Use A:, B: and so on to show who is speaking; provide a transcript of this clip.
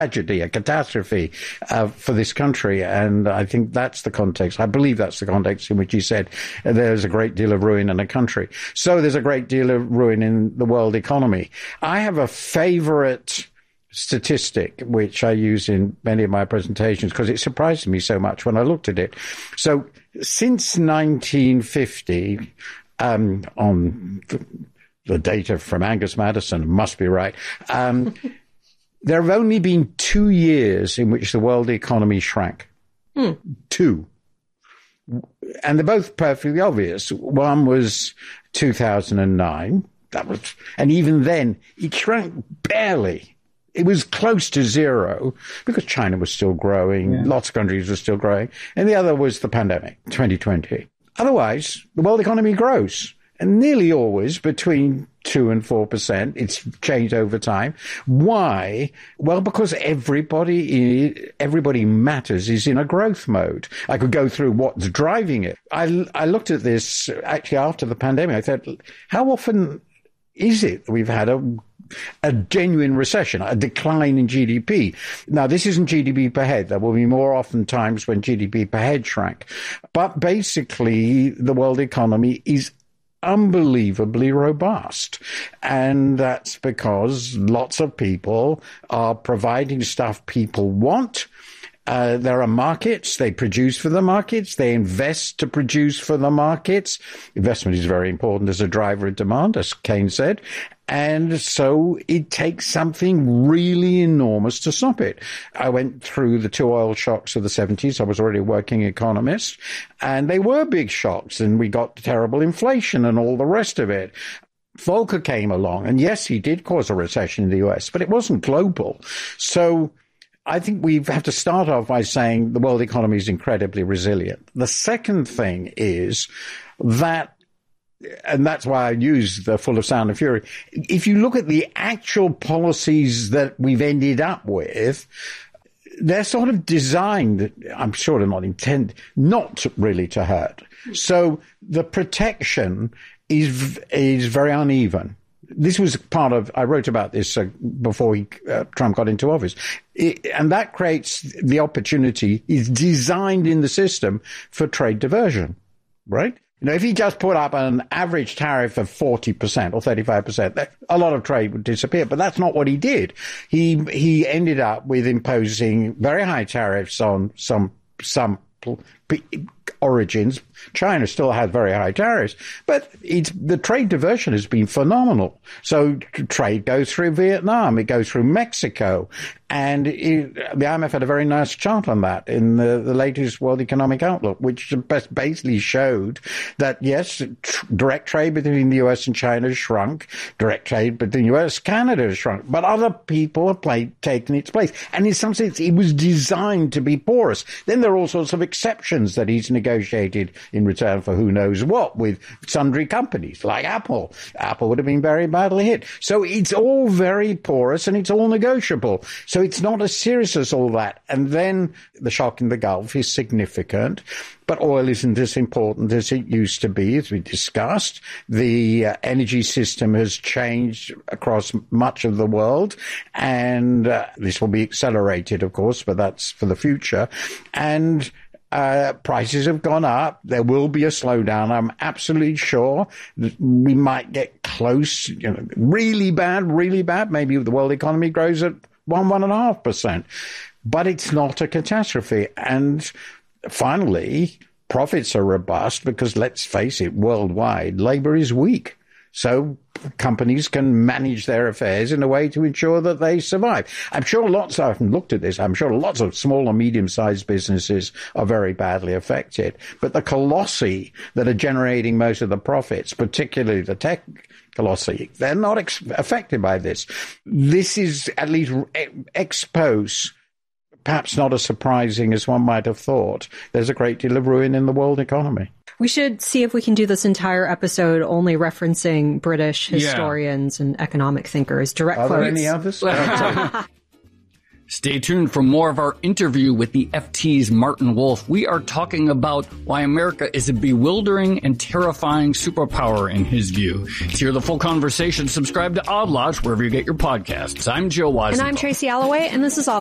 A: tragedy, a catastrophe for this country. And I think that's the context. I believe that's the context in which he said there's a great deal of ruin in a country. So there's a great deal of ruin in the world economy. I have a favorite statistic, which I use in many of my presentations because it surprised me so much when I looked at it. So since 1950, on the data from Angus Maddison must be right, there have only been 2 years in which the world economy shrank. 2. And they're both perfectly obvious. One was 2009. And even then, it shrank barely. It was close to zero because China was still growing. Yeah. Lots of countries were still growing. And the other was the pandemic, 2020. Otherwise, the world economy grows. And nearly always between 2 and 4%. It's changed over time. Why? Well, because everybody matters is in a growth mode. I could go through what's driving it. I looked at this actually after the pandemic. I thought, how often is it that we've had a genuine recession, a decline in GDP? Now, this isn't GDP per head. There will be more often times when GDP per head shrank. But basically, the world economy is unbelievably robust. And that's because lots of people are providing stuff people want. There are markets. They produce for the markets. They invest to produce for the markets. Investment is very important as a driver of demand, as Keynes said. And so it takes something really enormous to stop it. I went through the 2 oil shocks of the 70s. I was already a working economist, and they were big shocks, and we got terrible inflation and all the rest of it. Volcker came along, and yes, he did cause a recession in the US, but it wasn't global. So I think we have to start off by saying the world economy is incredibly resilient. The second thing is that, and that's why I use the Full of Sound and Fury, if you look at the actual policies that we've ended up with, they're sort of designed, I'm sure they're not intended, not really to hurt. So the protection is very uneven. This was part of, I wrote about this before Trump got into office. And that creates the opportunity, is designed in the system for trade diversion, right? You know, if he just put up an average tariff of 40% or 35%, a lot of trade would disappear. But that's not what he did. He ended up with imposing very high tariffs on some origins. China still has very high tariffs, but the trade diversion has been phenomenal. So trade goes through Vietnam, it goes through Mexico, and the IMF had a very nice chart on that in the latest World Economic Outlook, which basically showed that, yes, direct trade between the US and China has shrunk, direct trade between the US and Canada has shrunk, but other people have taken its place. And in some sense, it was designed to be porous. Then there are all sorts of exceptions that he's negotiated in return for who knows what with sundry companies like Apple. Apple would have been very badly hit. So it's all very porous and it's all negotiable. So it's not as serious as all that. And then the shock in the Gulf is significant, but oil isn't as important as it used to be, as we discussed. The energy system has changed across much of the world, and this will be accelerated, of course, but that's for the future. And prices have gone up. There will be a slowdown. I'm absolutely sure that we might get close, really bad. Maybe the world economy grows at 1.5%, but it's not a catastrophe. And finally, profits are robust because, let's face it, worldwide, labor is weak. So companies can manage their affairs in a way to ensure that they survive. I'm sure I haven't looked at this, I'm sure lots of small and medium-sized businesses are very badly affected. But the colossi that are generating most of the profits, particularly the tech colossi, they're not affected by this. This is at least ex post, perhaps not as surprising as one might have thought. There's a great deal of ruin in the world economy.
B: We should see if we can do this entire episode only referencing British historians and economic thinkers. Direct quotes. Are there
A: any others?
C: Stay tuned for more of our interview with the FT's Martin Wolf. We are talking about why America is a bewildering and terrifying superpower in his view. To hear the full conversation, subscribe to Odd Lots wherever you get your podcasts. I'm Joe Weisenthal.
B: And I'm Tracy Alloway, and this is Odd